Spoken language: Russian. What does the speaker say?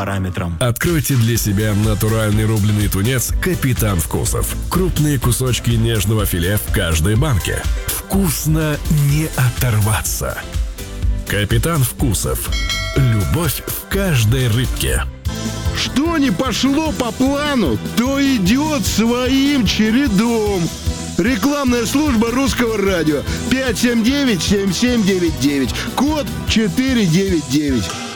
параметрам. Откройте для себя натуральный рубленый тунец «Капитан Вкусов». Крупные кусочки нежного филе в каждой банке. Вкусно не оторваться. «Капитан Вкусов». Любовь в каждой рыбке. Что не пошло по плану, то идет своим чередом. Рекламная служба Русского радио. 579-7799. Код 499.